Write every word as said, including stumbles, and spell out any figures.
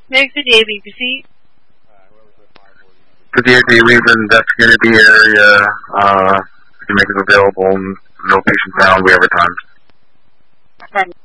Make the D A B proceed. The D A B, we've investigated the area, uh, to make it available, no patient found, we have our time.